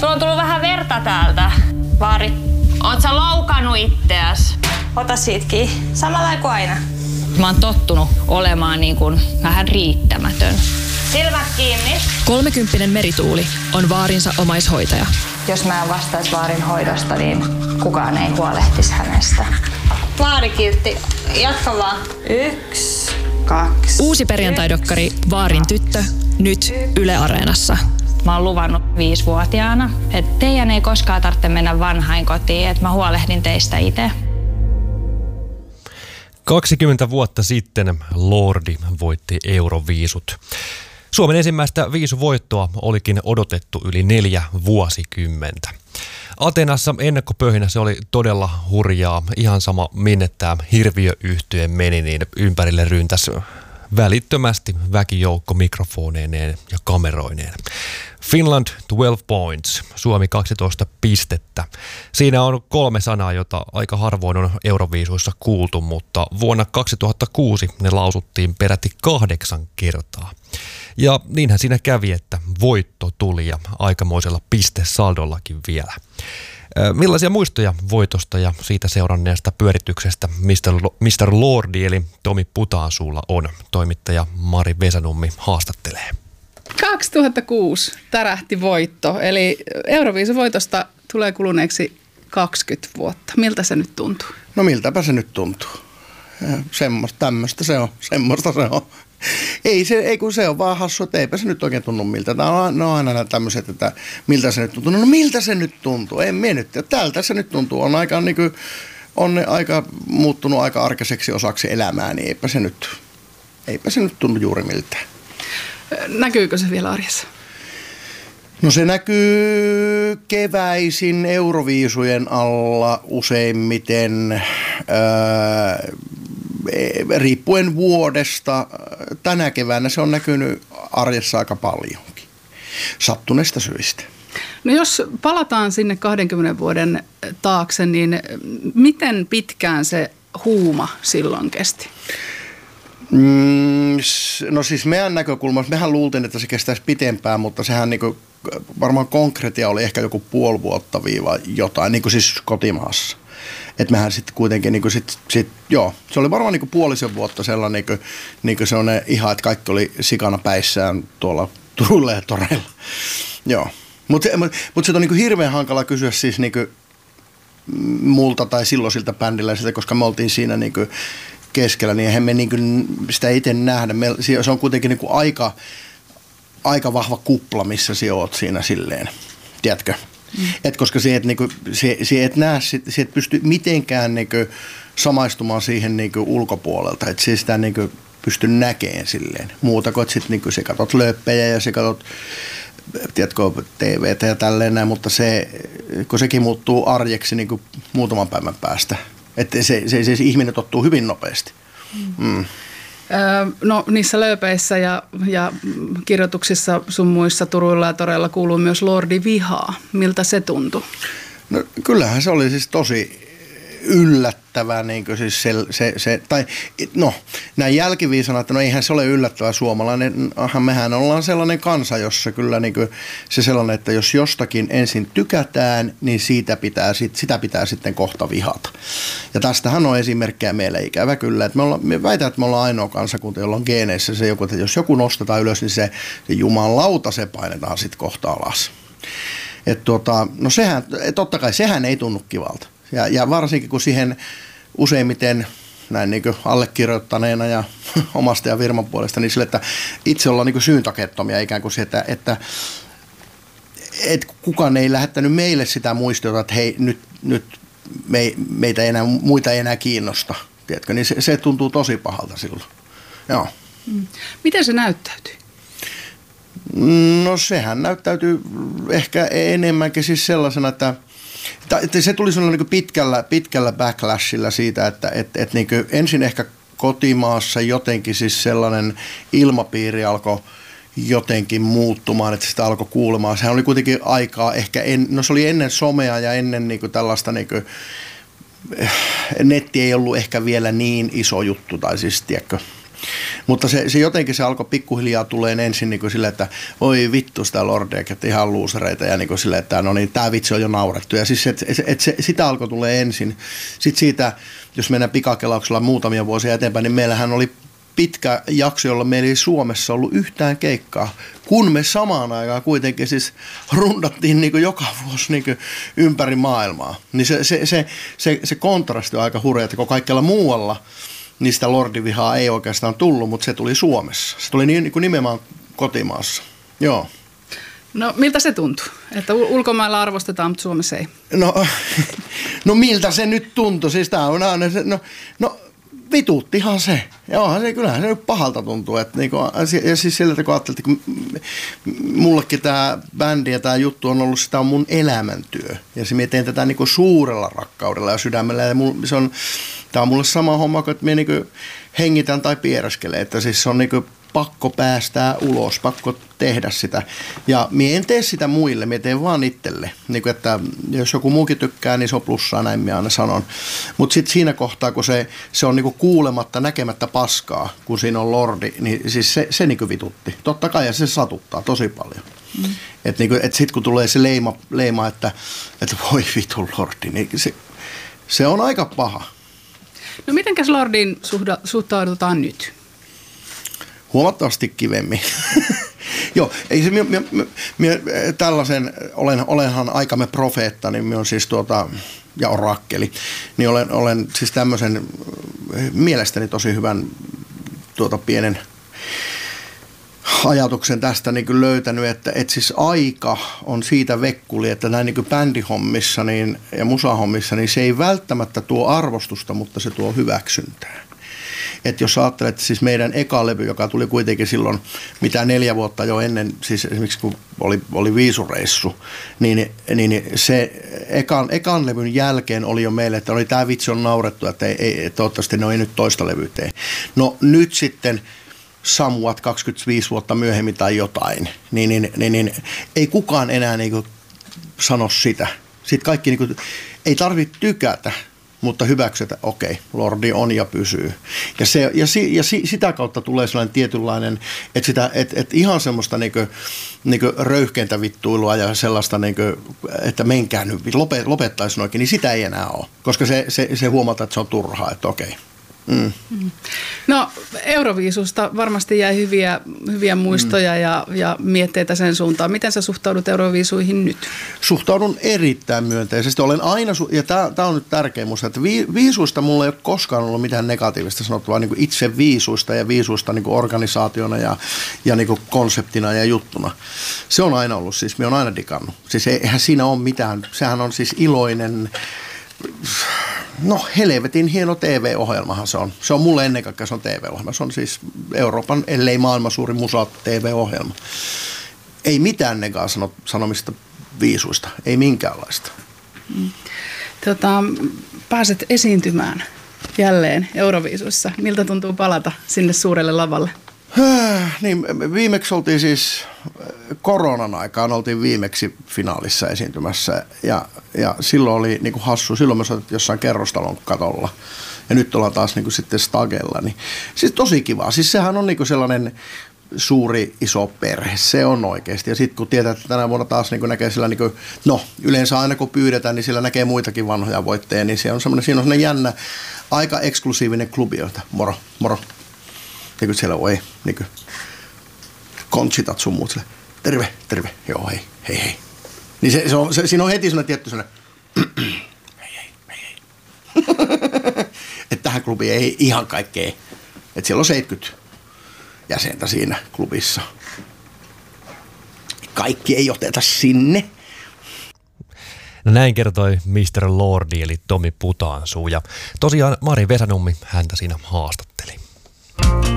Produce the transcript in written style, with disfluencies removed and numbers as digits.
Sulla on tullut vähän verta täältä. Vaari, oot sä loukannut itteäs? Ota siitä kiinni. Samalla kuin aina. Mä oon tottunut olemaan niin kuin vähän riittämätön. Silmät kiinni. 30 Merituuli on vaarinsa omaishoitaja. Jos mä en vastaisi Vaarin hoidosta, niin kukaan ei huolehtisi hänestä. Vaarikiltti, jatka vaan. 1, 2. Uusi perjantaidokkari Vaarin tyttö, nyt Yle Areenassa. Mä oon luvannut 5-vuotiaana, että teidän ei koskaan tarvitse mennä vanhainkotiin, että mä huolehdin teistä itse. 20 vuotta sitten Lordi voitti Euroviisut. Suomen ensimmäistä viisuvoittoa olikin odotettu yli 4 vuosikymmentä. Atenassa ennakkopöhinä se oli todella hurjaa. Ihan sama minne tämä hirviöyhtye meni, niin ympärille ryntäsi välittömästi väkijoukko mikrofoneineen ja kameroineen. Finland 12 points, Suomi 12 pistettä. Siinä on 3 sanaa, jota aika harvoin on Euroviisuissa kuultu, mutta vuonna 2006 ne lausuttiin peräti 8 kertaa. Ja niinhän siinä kävi, että voitto tuli ja aikamoisella pistesaldollakin vielä. Millaisia muistoja voitosta ja siitä seuranneesta pyörityksestä Mr. Lordi eli Tomi Putaansuulla on? Toimittaja Mari Vesanummi haastattelee. 2006 tärähti voitto, eli Euroviisuvoitosta tulee kuluneeksi 20 vuotta. Miltä se nyt tuntuu? No miltäpä se nyt tuntuu. Tämmöistä se on, semmoista se on. Ei kun se on vaan hassu, että eipä se nyt oikein tunnu miltä. Ne on aina tämmöiset, että miltä se nyt tuntuu. No miltä se nyt tuntuu? En mene nyt. Tältä se nyt tuntuu. On aika muuttunut aika arkaiseksi osaksi elämää, niin eipä se nyt tunnu juuri miltään. Näkyykö se vielä arjessa? No se näkyy keväisin Euroviisujen alla useimmiten, riippuen vuodesta. Tänä keväänä se on näkynyt arjessa aika paljonkin, sattuneista syistä. No jos palataan sinne 20 vuoden taakse, niin miten pitkään se huuma silloin kesti? No siis meidän näkökulmassa, mehän luultiin, että se kestäisi pitempään, mutta sehän niinku, varmaan konkreettia oli ehkä joku puoli vuotta viiva jotain, niin kuin siis kotimaassa. Että mehän sitten kuitenkin, niinku joo, se oli varmaan niinku puolisen vuotta sellainen niinku sellainen ihan, että kaikki oli sikana päissään tuolla Turulla ja toreilla. Joo, mutta se on niinku hirveän hankala kysyä siis niinku multa tai silloisilta bändiläisiltä, koska me oltiin siinä niinku keskellä, niin eihän me niinku sitä itse nähdä. Se on kuitenkin niinku aika vahva kupla, missä sinä oot siinä silleen, tiedätkö? Et koska se et näe, se et pysty mitenkään niinku samaistumaan siihen niinku ulkopuolelta, että se sitä niinku pysty näkemään silleen. Muuta kuin, että sitten niinku se katot lööppejä ja se katot, tiedätkö, TVtä ja tälleen näin, mutta kun sekin muuttuu arjeksi niinku muutaman päivän päästä. Että se ihminen tottuu hyvin nopeasti. No niissä lööpeissä ja kirjoituksissa sun muissa Turuilla ja toreilla kuuluu myös Lordi vihaa. Miltä se tuntui? No kyllähän se oli siis tosi yllättävää, niin kuin siis näin jälkiviisana, että no eihän se ole yllättävää suomalainen, mehän ollaan sellainen kansa, jossa kyllä niin kuin se sellainen, että jos jostakin ensin tykätään, niin sitä pitää sitten kohta vihata. Ja tästähän on esimerkkejä meillä ikävä kyllä, että me väitän, että me ollaan ainoa kansakunta, jolla on geeneissä se joku, että jos joku nostetaan ylös, niin se jumalauta se painetaan sitten kohta alas. No sehän, totta kai sehän ei tunnu kivalta. Ja varsinkin kun siihen useimmiten näin niin kuin allekirjoittaneena ja omasta ja firman puolesta, niin sille, että itse ollaan niin kuin syyntakettomia ikään kuin se, että kukaan ei lähettänyt meille sitä muistiota, että hei, nyt meitä ei enää, muita ei enää kiinnosta. Tiedätkö? Niin se tuntuu tosi pahalta silloin. Joo. Miten se näyttäytyy? No sehän näyttäytyy ehkä enemmänkin siis sellaisena, että se tuli sellainen niin pitkällä backlashilla siitä, että niin ensin ehkä kotimaassa jotenkin siis sellainen ilmapiiri alkoi jotenkin muuttumaan, että sitä alkoi kuulemaan. Sehän oli kuitenkin aikaa ehkä, se oli ennen somea ja ennen niin kuin tällaista, niin kuin, netti ei ollut ehkä vielä niin iso juttu, tai siis tiedätkö, Mutta se jotenkin se alkoi pikkuhiljaa tulee ensin niin kuin sille, että oi vittu sitä lordia, että ihan luusereita ja niin kuin sille, että no niin, tämä vitsi on jo naurettu. Ja siis sitä alkoi tulee ensin. Sitten siitä, jos mennään pikakelauksella muutamia vuosia eteenpäin, niin meillähän oli pitkä jakso, jolla meillä ei Suomessa ollut yhtään keikkaa, kun me samaan aikaan kuitenkin siis rundattiin niin kuin joka vuosi niin kuin ympäri maailmaa. Niin se kontrasti on aika hurja, että kun kaikkialla muualla niin sitä lordivihaa ei oikeastaan tullut, mutta se tuli Suomessa. Se tuli niin kuin nimenomaan kotimaassa. Joo. No miltä se tuntuu, että ulkomailla arvostetaan, mutta Suomessa ei? No miltä se nyt tuntui? Siis tää on aina se, no vituttihan se. Joo, kyllähän se nyt pahalta tuntuu. Että niinku, ja siis sillä kun ajattelin, että mullekin tämä bändi ja tämä juttu on ollut, sitä on mun elämäntyö. Ja se teen tätä niinku suurella rakkaudella ja sydämellä. Ja tämä on mulle sama homma kuin, että minä niinku hengitän tai pieräskelen. Että siis se on niinku pakko päästää ulos, pakko tehdä sitä. Ja minä en tee sitä muille, minä teen vaan itselle. Niin kuin, että jos joku muukin tykkää, niin se on plussaa, näin minä aina sanon. Mutta sitten siinä kohtaa, kun se on niinku kuulematta, näkemättä paskaa, kun siinä on lordi, niin siis se niinku vitutti. Totta kai, ja se satuttaa tosi paljon. Että niinku, sitten kun tulee se leima että voi vitun lordi, niin se on aika paha. No mitenkäs lordiin suhtaudutaan nyt? Huomattavasti kivemmin. Joo, ei se, tällaisen, olenhan aikamme profeetta, niin minä on siis ja orakkeli, niin olen siis tämmöisen mielestäni tosi hyvän pienen ajatuksen tästä niin kuin löytänyt, että siis aika on siitä vekkuli, että näin niin kuin bändihommissa ja musahommissa, niin se ei välttämättä tuo arvostusta, mutta se tuo hyväksyntää. Että jos ajattelet, siis meidän eka levy, joka tuli kuitenkin silloin 4 vuotta jo ennen, siis esimerkiksi kun oli viisureissu, niin se ekan levyn jälkeen oli jo meille, että oli tämä vitsi on naurettu, että toivottavasti ne ei nyt toista levyä tee. No nyt sitten somewhat 25 vuotta myöhemmin tai jotain, niin ei kukaan enää niinku sano sitä. Sitten kaikki niinku, ei tarvitse tykätä, mutta hyväksytä, okei, lordi on ja pysyy. Ja sitä kautta tulee sellainen tietynlainen, että ihan semmoista niinku röyhkeintä vittuilua ja sellaista, että menkää nyt, lopettaisi oikein, niin sitä ei enää ole. Koska se huomataan, että se on turhaa, että okei. No Euroviisusta varmasti jäi hyviä muistoja ja mietteitä sen suuntaan. Miten sä suhtaudut Euroviisuihin nyt? Suhtaudun erittäin myönteisesti. Olen aina, ja tämä on nyt tärkeä musta, että viisuista mulla ei ole koskaan ollut mitään negatiivista sanottavaa niin kuin itse viisuista ja viisuista niin kuin organisaationa ja niin kuin konseptina ja juttuna. Se on aina ollut, siis minä olen aina digannut. Siis eihän siinä ole mitään, sehän on siis iloinen. No helvetin hieno TV-ohjelmahan se on. Se on mulle ennen kaikkea se on TV-ohjelma. Se on siis Euroopan, ellei maailman suurin musa-TV-ohjelma. Ei mitään sanomista viisuista, ei minkäänlaista. Pääset esiintymään jälleen Euroviisuissa. Miltä tuntuu palata sinne suurelle lavalle? Niin, viimeksi oltiin siis koronan aikaan oltiin viimeksi finaalissa esiintymässä ja silloin oli niinku hassu, silloin me soitettiin jossain kerrostalon katolla ja nyt ollaan taas niinku sitten stagella, niin siis tosi kiva, siis sehän on niinku sellainen suuri iso perhe, se on oikeasti ja sitten kun tietää, että tänä vuonna taas niinku näkee sillä niinku, no yleensä aina kun pyydetään, niin sillä näkee muitakin vanhoja voittajia, niin siinä on semmoinen jännä, aika eksklusiivinen klubi, jota moro. Niin kuin siellä on, niin kuin konchitat sun muut sille, terve, joo, hei. Niin siinä on heti sellainen tietty sellainen, hei. Että tähän klubiin ei ihan kaikkea, että siellä on 70 jäsentä siinä klubissa. Kaikki ei oteta sinne. No näin kertoi Mr. Lordi eli Tomi Putaansuu ja tosiaan Mari Vesanummi häntä siinä haastatteli.